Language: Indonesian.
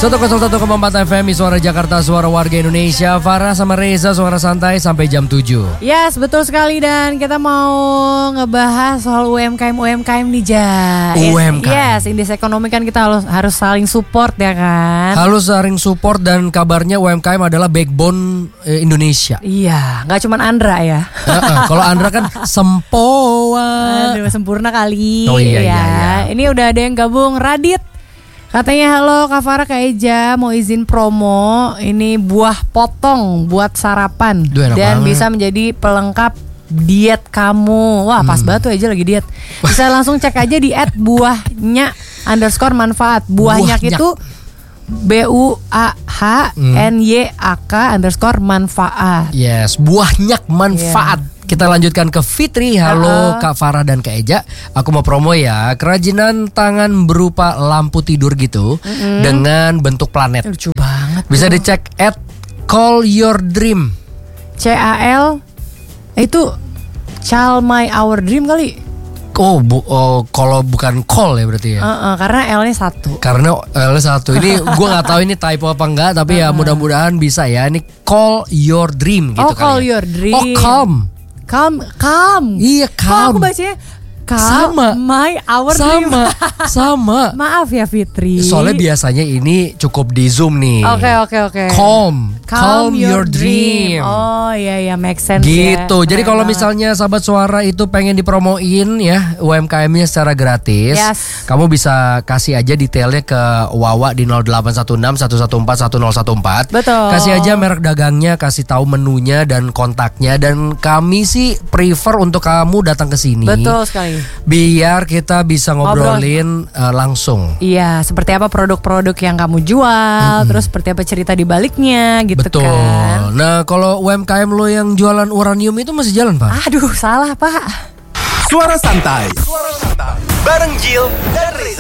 101,4 FM, Suara Jakarta, Suara Warga Indonesia. Farah sama Reza, Suara Santai sampai jam 7. Yes, betul sekali. Dan kita mau ngebahas soal UMKM nih, Ja. UMKM. Yes, indeks ekonomi kan kita harus saling support ya kan. Harus saling support dan kabarnya UMKM adalah backbone Indonesia. Iya, gak cuman Andra ya. Kalau Andra kan sempoa. Aduh, sempurna kali. Oh iya, iya. Ini udah ada yang gabung, Radit. Katanya, halo Kak Farah, Kak Eja, mau izin promo. Ini buah potong buat sarapan. Duh, dan banget. bisa menjadi pelengkap diet kamu. Wah, pas banget tuh Eja lagi diet. Bisa langsung cek aja di @buahnya_manfaat. Buahnya Buahnya. itu BUAHNYAK_manfaat. Yes, buahnya manfaat. Kita lanjutkan ke Fitri. Halo Kak Farah dan Kak Eja. Aku mau promo ya, kerajinan tangan berupa lampu tidur gitu dengan bentuk planet. Lucu banget. Bisa dicek @callyourdream. CAL itu Call My Our Dream kali. Kalau bukan call ya berarti ya. Karena L-nya 1. Karena L1 ini gue nggak tahu ini typo apa enggak, tapi ya mudah-mudahan bisa ya. Ini call your dream gitu kali. Call ya. your dream. Oh, calm. Calm. Iya, Kok calm. aku bacanya Sama. My Our Dream. Sama. Maaf ya Fitri. Soalnya biasanya ini cukup di Zoom nih. Oke. Calm your dream. Oh iya, make sense Gitu. ya. Jadi Keren kalau banget. misalnya sahabat suara itu pengen dipromoin ya UMKM-nya secara gratis, Yes. kamu bisa kasih aja detailnya ke Wawa di 0816 114 1014. Betul. Kasih aja merek dagangnya, kasih tahu menunya dan kontaknya, dan kami sih prefer untuk kamu datang ke sini. Betul sekali. Biar kita bisa ngobrolin langsung. Iya, seperti apa produk-produk yang kamu jual, terus seperti apa cerita di baliknya gitu Betul. kan. Nah, kalau UMKM lo yang jualan uranium itu masih jalan, Pak? Aduh, salah Pak. Suara santai. Bareng Jill dan Reza.